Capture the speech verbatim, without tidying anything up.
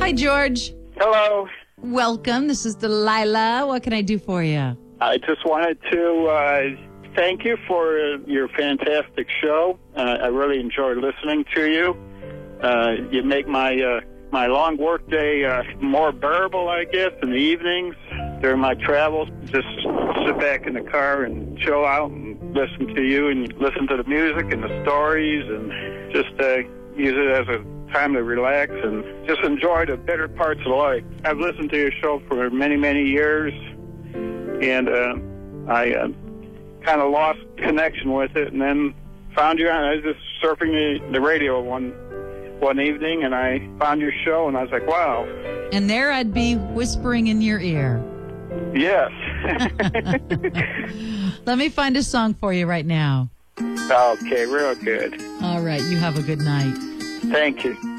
Hi, George. Hello. Welcome. This is Delilah. What can I do for you? I just wanted to uh, thank you for uh, your fantastic show. Uh, I really enjoy listening to you. Uh, you make my uh, my long work day uh, more bearable, I guess, in the evenings during my travels. Just sit back in the car and chill out and listen to you and listen to the music and the stories and just uh, use it as a time to relax and just enjoy the better parts of life. I've listened to your show for many, many years, and uh, I uh, kind of lost connection with it, and then found you. I was just surfing the, the radio one one evening, and I found your show, and I was like, wow. And there I'd be whispering in your ear. Yes. Let me find a song for you right now. Okay, real good. All right, you have a good night. Thank you.